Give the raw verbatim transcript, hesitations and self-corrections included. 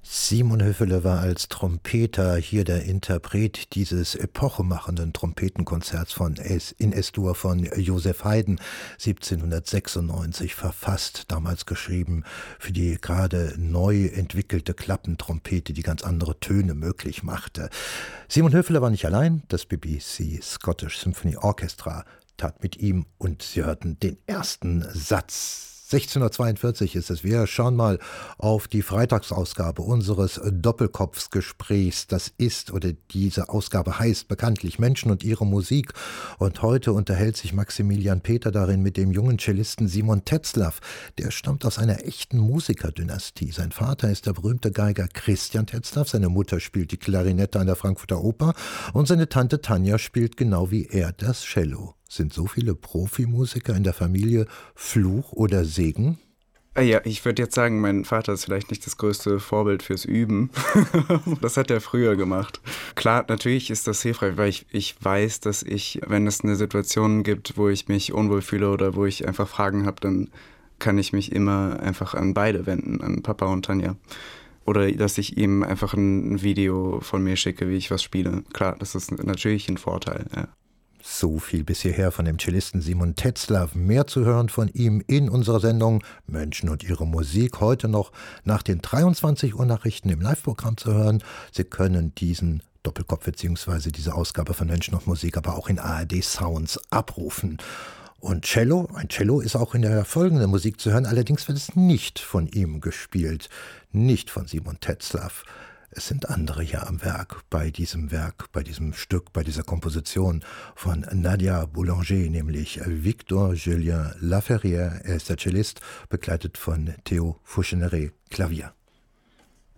Simon Höfele war als Trompeter hier der Interpret dieses epochemachenden Trompetenkonzerts von Es, in Es-Dur von Joseph Haydn, siebzehnhundertsechsundneunzig verfasst, damals geschrieben für die gerade neu entwickelte Klappentrompete, die ganz andere Töne möglich machte. Simon Höfele war nicht allein, das B B C Scottish Symphony Orchestra tat mit ihm und sie hörten den ersten Satz. sechzehnhundertzweiundvierzig ist es. Wir schauen mal auf die Freitagsausgabe unseres Doppelkopfgesprächs. Das ist, oder diese Ausgabe heißt bekanntlich Menschen und ihre Musik. Und heute unterhält sich Maximilian Peter darin mit dem jungen Cellisten Simon Tetzlaff. Der stammt aus einer echten Musikerdynastie. Sein Vater ist der berühmte Geiger Christian Tetzlaff. Seine Mutter spielt die Klarinette an der Frankfurter Oper. Und seine Tante Tanja spielt genau wie er das Cello. Sind so viele Profimusiker in der Familie Fluch oder Segen? Ja, ich würde jetzt sagen, mein Vater ist vielleicht nicht das größte Vorbild fürs Üben. Das hat er früher gemacht. Klar, natürlich ist das hilfreich, weil ich, ich weiß, dass ich, wenn es eine Situation gibt, wo ich mich unwohl fühle oder wo ich einfach Fragen habe, dann kann ich mich immer einfach an beide wenden, an Papa und Tanja. Oder dass ich ihm einfach ein Video von mir schicke, wie ich was spiele. Klar, das ist natürlich ein Vorteil, ja. So viel bis hierher von dem Cellisten Simon Tetzlaff. Mehr zu hören von ihm in unserer Sendung Menschen und ihre Musik. Heute noch nach den dreiundzwanzig Uhr Nachrichten im Live-Programm zu hören. Sie können diesen Doppelkopf bzw. diese Ausgabe von Menschen und Musik aber auch in A R D Sounds abrufen. Und Cello, ein Cello ist auch in der folgenden Musik zu hören. Allerdings wird es nicht von ihm gespielt, nicht von Simon Tetzlaff. Es sind andere hier am Werk, bei diesem Werk, bei diesem Stück, bei dieser Komposition von Nadia Boulanger, nämlich Victor Julien Laferrière. Er ist der Cellist, begleitet von Theo Foucheneret, Klavier.